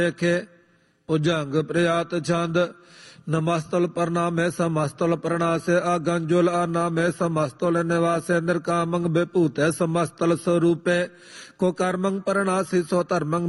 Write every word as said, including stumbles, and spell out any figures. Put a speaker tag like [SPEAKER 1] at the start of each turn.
[SPEAKER 1] देखे भुजंग प्रयात छंद नमस्तुल प्रणामे समस्तुल प्रणासे अगंजुल अनामे समस्तुल निवासे निर्कामंग विभूते समस्तुल स्वरूपे को कर्मंग प्रणासी सो धर्मंग